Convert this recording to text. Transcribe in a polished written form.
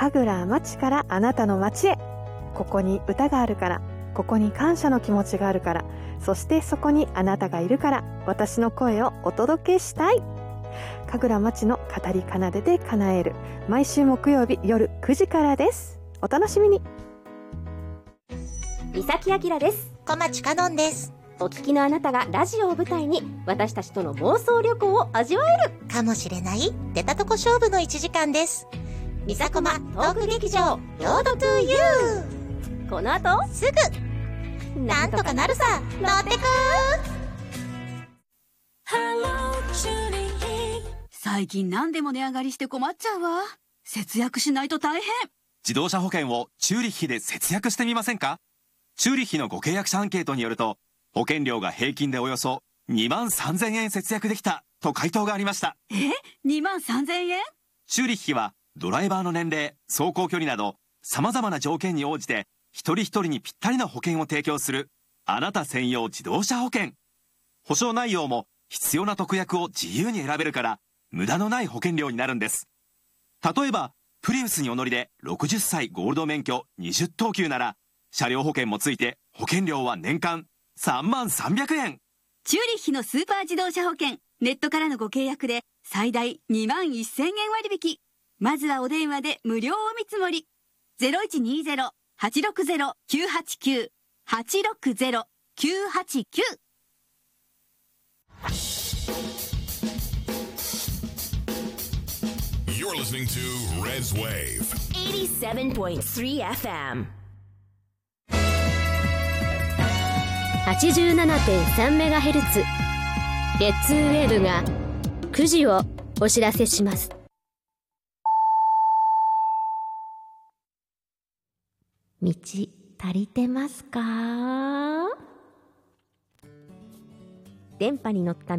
神楽町からあなたの町へ。ここに歌があるから、ここに感謝の気持ちがあるから、そしてそこにあなたがいるから、私の声をお届けしたい。神楽町の語り奏でて叶える、毎週木曜日夜9時からです。お楽しみに。 三崎明です。 小町かのんです。 お聞きのあなたがラジオを舞台に私たちとの妄想旅行を味わえるかもしれない出たとこ勝負の1時間です。みさこまトーク劇場ロードトゥーユー。 この後すぐなんとかなるさ。乗ってく最近何でも値上がりして困っちゃうわ。節約しないと大変。 自動車保険をチューリッヒで節約してみませんか？チューリッヒのご契約者アンケートによると、保険料が平均でおよそ2万3000円節約できたと回答がありました。 2万3000円？ チューリッヒはドライバーの年齢、走行距離など様々な条件に応じて一人一人にぴったりな保険を提供するあなた専用自動車保険。保証内容も必要な特約を自由に選べるから無駄のない保険料になるんです。例えばプリウスにお乗りで60歳ゴールド免許20等級なら車両保険もついて保険料は年間3万300円。 チューリッヒのスーパー自動車保険、ネットからのご契約で最大2万1000円割引。まずはお電話で無料お見積もり。0120-860-989 860-989。 You're listening to Reds Wave 87.3 FM 87.3 メガヘルツ。レッツウェーブが9時をお知らせします。道足りてますか？ 電波に乗った